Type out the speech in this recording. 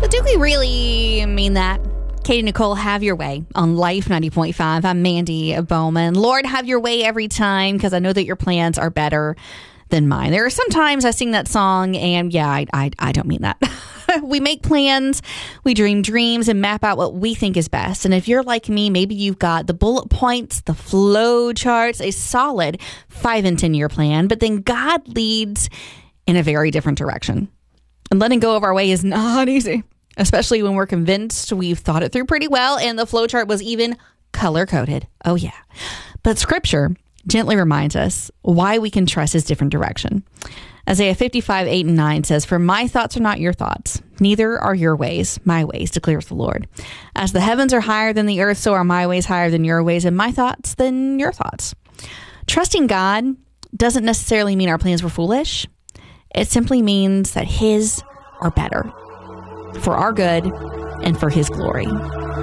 do we really mean that? Katie Nicole, have your way on Life 90.5. I'm Mandy Bowman. Lord, have your way every time, because I know that your plans are better than mine. There are some times I sing that song and I don't mean that. We make plans, we dream dreams, and map out what we think is best. And if you're like me, maybe you've got the bullet points, the flow charts, a solid 5 and 10 year plan, but then God leads in a very different direction. And letting go of our way is not easy, especially when we're convinced we've thought it through pretty well and the flow chart was even color coded. Oh yeah. But Scripture gently reminds us why we can trust his different direction. Isaiah 55:8-9 says, "For my thoughts are not your thoughts, neither are your ways my ways, declares the Lord. As the heavens are higher than the earth, so are my ways higher than your ways, and my thoughts than your thoughts." Trusting God doesn't necessarily mean our plans were foolish. It simply means that his are better, for our good and for his glory.